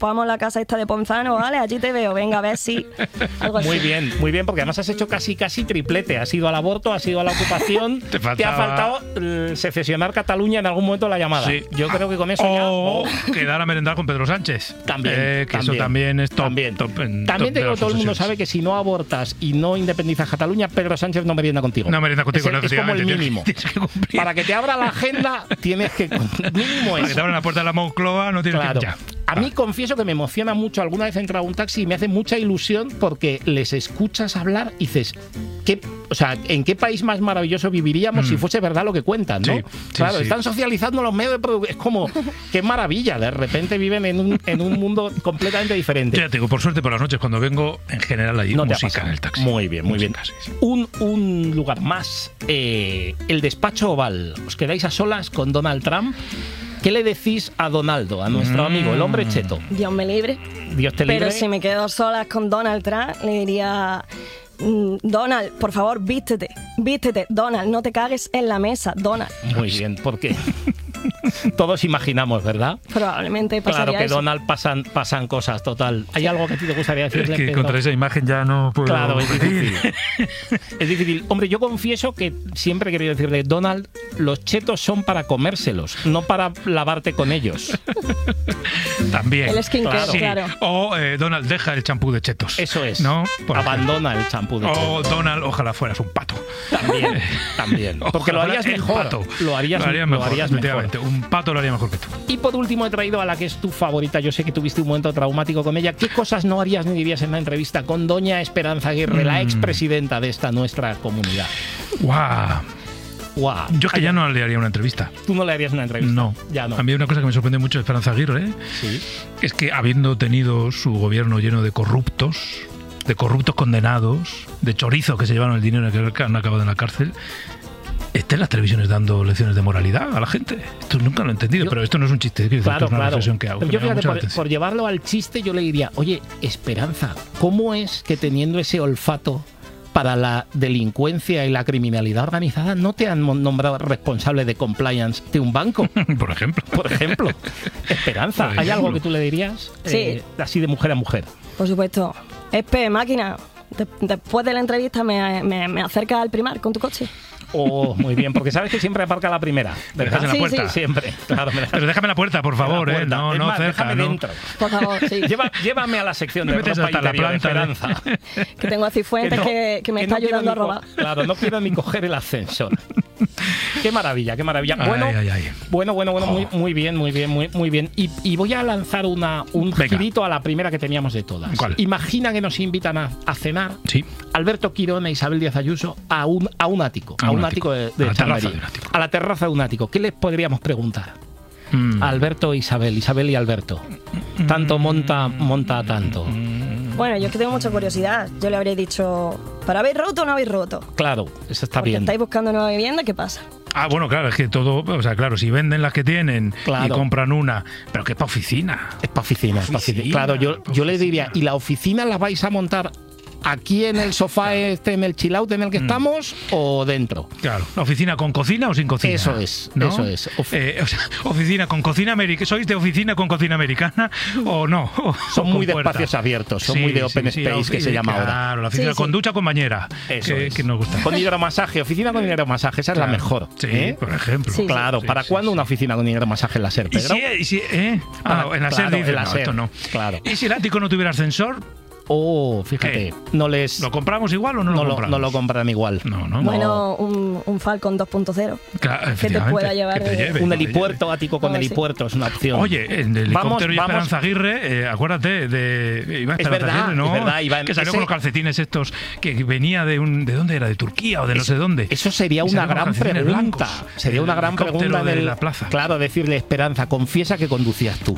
ocupamos la casa esta de Ponzano, ¿vale? Allí te veo, venga, a ver si algo así. Muy bien, porque además has hecho casi triplete. Has ido al aborto, has ido a la ocupación, te ha faltado secesionar Cataluña en algún momento de la llamada. Sí. Yo creo que con eso o quedar a merendar con Pedro Sánchez. También. Eso también es top. También te digo, todo el mundo sabe que si no abortas y no independizas Cataluña, Pedro Sánchez no merienda contigo. No merienda contigo, es como el mínimo. Para que te abra la agenda, tienes que... Mínimo Para que te abran la puerta de la Moncloa, no tienes que... Ya. A mí confieso que me emociona mucho. Alguna vez he entrado a un taxi y me hace mucha ilusión porque les escuchas hablar y dices, ¿en qué país más maravilloso viviríamos si fuese verdad lo que cuentan, ¿no? Claro, están socializando los medios de producción. Es como, qué maravilla. De repente viven en un mundo completamente diferente. Ya te digo, por suerte por las noches cuando vengo, en general hay música en el taxi. Muy bien. Un lugar más. El despacho Oval. ¿Os quedáis a solas con Donald Trump? ¿Qué le decís a Donaldo, a nuestro amigo, el hombre cheto? Dios me libre. Dios te libre. Pero si me quedo solas con Donald Trump, le diría... Donald, por favor, vístete. Donald, no te cagues en la mesa, Donald. Muy bien, porque todos imaginamos, ¿verdad? Probablemente pasaría Claro que eso. Donald pasan cosas, total. ¿Hay algo que a ti te gustaría decirle? Es que Pedro? contra esa imagen ya no puedo... Claro, es difícil. Es difícil. Hombre, yo confieso que siempre he querido decirle, Donald, los chetos son para comérselos, no para lavarte con ellos. También. El skincare, claro. O Donald, deja el champú de chetos. Eso es. ¿No? Abandona el champú de chetos. O Donald, ojalá fueras un pato. También. Porque lo harías mejor. Lo harías mejor. Un pato lo haría mejor que tú. Y por último he traído a la que es tu favorita. Yo sé que tuviste un momento traumático con ella. ¿Qué cosas no harías ni dirías en la entrevista con doña Esperanza Aguirre, la expresidenta de esta nuestra comunidad? ¡Guau! Yo es que ya no le haría una entrevista. ¿Tú no le harías una entrevista? No. Ya no. A mí hay una cosa que me sorprende mucho de Esperanza Aguirre, es que habiendo tenido su gobierno lleno de corruptos condenados, de chorizos que se llevaron el dinero que han acabado en la cárcel, está en las televisiones dando lecciones de moralidad a la gente. Esto nunca lo he entendido, pero esto no es un chiste, es una reflexión que hago. Pero yo fíjate, por llevarlo al chiste, yo le diría, oye, Esperanza, ¿cómo es que teniendo ese olfato para la delincuencia y la criminalidad organizada no te han nombrado responsable de compliance de un banco? Por ejemplo. Esperanza, ¿hay algo que tú le dirías? Sí. Así de mujer a mujer. Por supuesto. Máquina, después de la entrevista me acercas al Primar con tu coche. Oh, muy bien, porque sabes que siempre aparca la primera, ¿verdad? ¿Me dejas en la puerta? Sí, siempre. Claro, pero déjame la puerta, por favor, no más, cerca. Déjame dentro. Por favor, sí. Llévame a la sección Me de metes ropa hasta la interior, planta, Esperanza. Que tengo a Cifuentes que me está ayudando a robar. Claro, no quiero ni coger el ascensor. Qué maravilla, qué maravilla. Bueno, muy bien. Y voy a lanzar un girito a la primera que teníamos de todas. ¿Cuál? Imagina que nos invitan a cenar Alberto Quirón e Isabel Díaz Ayuso a un ático. A un ático de Chamberí. A la terraza de un ático. ¿Qué les podríamos preguntar? Alberto e Isabel y Alberto. Tanto monta tanto. Bueno, yo es que tengo mucha curiosidad. Yo le habría dicho, ¿para habéis roto o no habéis roto? Claro, eso está Porque bien. ¿estáis buscando nueva vivienda? ¿Qué pasa? Bueno, claro, es que todo, o sea, claro, si venden las que tienen y compran una, pero que es para oficina. Es para oficina. Claro, yo le diría, ¿y la oficina la vais a montar aquí en el sofá en el chill out en el que estamos o dentro? Claro, ¿la oficina con cocina o sin cocina? Eso es, ¿no? eso es. O sea, oficina con cocina americana. ¿Sois de oficina con cocina americana o no? Son muy de espacios abiertos, son muy de open space, que se llama ahora. Claro, la oficina con ducha con bañera. Eso que nos gusta. Con hidromasaje, oficina con hidromasaje, esa es la mejor. Sí, por ejemplo. Sí. Claro, ¿para cuándo una oficina con hidromasaje en la SER, Pedro? En la SER dice, no, esto no. Claro. ¿Y si el ático no tuviera ascensor? Fíjate, ¿lo compramos igual o no lo compramos? No lo compran igual. Bueno, un Falcon 2.0 claro, que te pueda llevar un helipuerto, ático con helipuerto es una opción. Oye, en el helicóptero y Esperanza Aguirre, acuérdate de Iván Esperanza Aguirre, ¿no? Es verdad, Iván, que salió con los calcetines estos que venía ¿de dónde era? ¿De Turquía o de no sé dónde? Eso sería una gran pregunta. Sería una gran pregunta de la plaza. Claro, decirle, Esperanza, confiesa que conducías tú.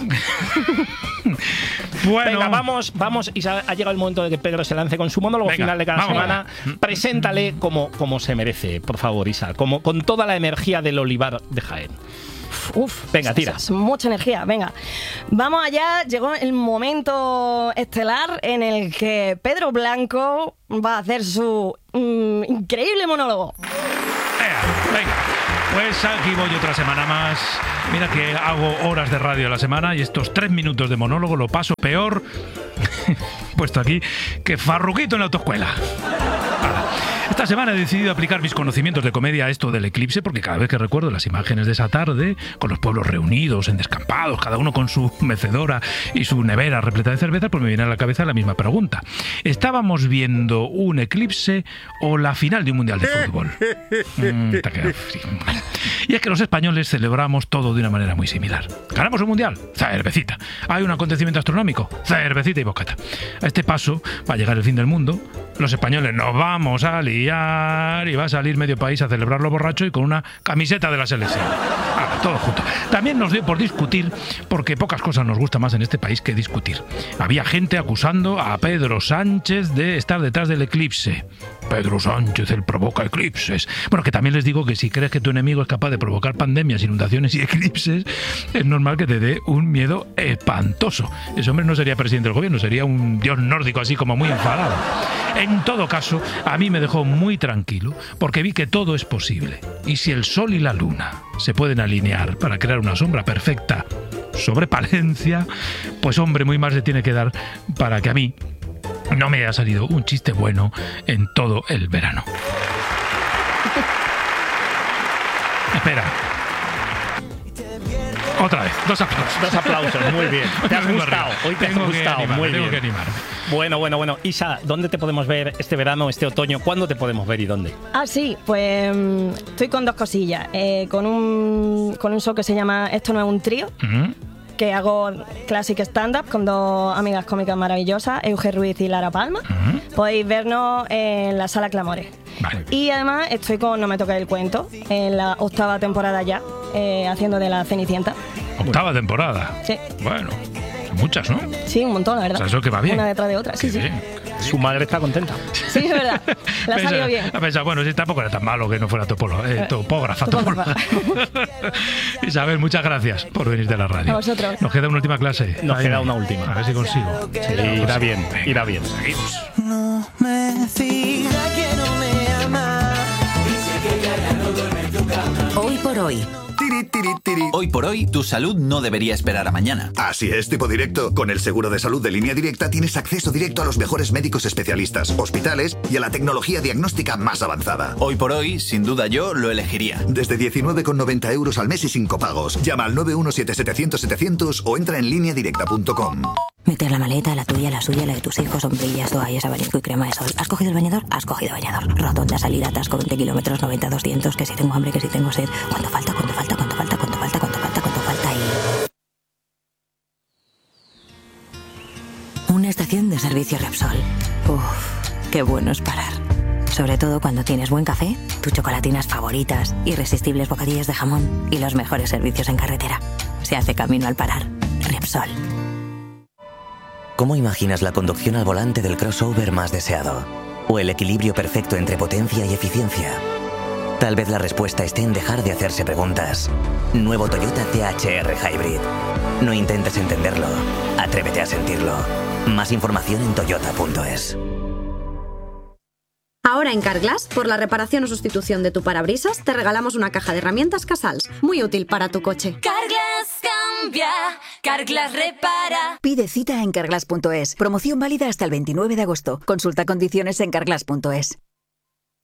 Bueno, venga, vamos, y ha llegado el momento de que Pedro se lance con su monólogo final de cada semana. Preséntale como se merece, por favor, Isa, con toda la energía del olivar de Jaén. Venga, tira. Es mucha energía, venga. Vamos allá, llegó el momento estelar en el que Pedro Blanco va a hacer su increíble monólogo. Venga. Pues aquí voy otra semana más. Mira que hago horas de radio a la semana y estos 3 minutos de monólogo lo paso peor, puesto aquí, que Farruquito en la autoescuela. Esta semana he decidido aplicar mis conocimientos de comedia a esto del eclipse, porque cada vez que recuerdo las imágenes de esa tarde, con los pueblos reunidos en descampados, cada uno con su mecedora y su nevera repleta de cerveza, pues me viene a la cabeza la misma pregunta. ¿Estábamos viendo un eclipse o la final de un mundial de fútbol? Y es que los españoles celebramos todo de una manera muy similar. ¿Ganamos un mundial? Cervecita. ¿Hay un acontecimiento astronómico? Cervecita y bocata. A este paso va a llegar el fin del mundo. Los españoles nos vamos a liar y va a salir medio país a celebrarlo borracho y con una camiseta de la selección. Todo junto. También nos dio por discutir, porque pocas cosas nos gusta más en este país que discutir. Había gente acusando a Pedro Sánchez de estar detrás del eclipse. Pedro Sánchez, él provoca eclipses. Bueno, que también les digo que si crees que tu enemigo es capaz de provocar pandemias, inundaciones y eclipses, es normal que te dé un miedo espantoso. Ese hombre no sería presidente del gobierno, sería un dios nórdico así como muy enfadado. En todo caso, a mí me dejó muy tranquilo, porque vi que todo es posible. Y si el sol y la luna se pueden alinear para crear una sombra perfecta sobre Palencia, pues hombre, muy más le tiene que dar para que a mí no me haya salido un chiste bueno en todo el verano. Espera. Otra vez, 2 aplausos. 2 aplausos, muy bien. Te has gustado, hoy te has gustado, muy bien. Tengo que animarme. Bueno. Isa, ¿dónde te podemos ver este verano, este otoño? ¿Cuándo te podemos ver y dónde? Ah, sí, pues estoy con 2 cosillas. Con un show que se llama Esto no es un trío. Que hago classic stand-up con 2 amigas cómicas maravillosas, Euge Ruiz y Lara Palma. Podéis vernos en la Sala Clamores. Vale. Y además estoy con No me toques el cuento, en la 8ª temporada ya, haciendo de la Cenicienta. 8ª temporada. Sí. Bueno, son muchas, ¿no? Sí, un montón, la verdad. O sea, eso que va bien. Una detrás de otra, sí, sí. Bien. Su madre está contenta. Sí, es verdad. La ha salido bien. Ha pensado, bueno, si tampoco era tan malo que no fuera topógrafa. Isabel, muchas gracias por venir de la radio. A vosotros. Nos queda una última clase. Nos queda una última. A ver si consigo. Sí, irá bien, irá bien. Seguimos. No me diga que no me ama. Dice que ya no duerme en tu cama. Hoy por hoy. Hoy por hoy, tu salud no debería esperar a mañana. Así es, tipo directo. Con el seguro de salud de Línea Directa tienes acceso directo a los mejores médicos especialistas, hospitales y a la tecnología diagnóstica más avanzada. Hoy por hoy, sin duda yo lo elegiría. Desde 19,90 € al mes y sin copagos. Llama al 917-700-700 o entra en lineadirecta.com. Meter la maleta, la tuya, la suya, la de tus hijos, sombrillas, toallas, abanico y crema de sol. ¿Has cogido el bañador? Has cogido bañador. Rotonda, salida, atasco, 20 kilómetros, 90, 200, que si tengo hambre, que si tengo sed. ¿Cuánto falta y... Una estación de servicio Repsol. Uff, qué bueno es parar. Sobre todo cuando tienes buen café, tus chocolatinas favoritas, irresistibles bocadillos de jamón y los mejores servicios en carretera. Se hace camino al parar. Repsol. ¿Cómo imaginas la conducción al volante del crossover más deseado? ¿O el equilibrio perfecto entre potencia y eficiencia? Tal vez la respuesta esté en dejar de hacerse preguntas. Nuevo Toyota THR Hybrid. No intentes entenderlo, atrévete a sentirlo. Más información en toyota.es. Ahora en Carglass, por la reparación o sustitución de tu parabrisas, te regalamos una caja de herramientas Casals, muy útil para tu coche. Carglass cambia, Carglass repara. Pide cita en Carglass.es. Promoción válida hasta el 29 de agosto. Consulta condiciones en Carglass.es.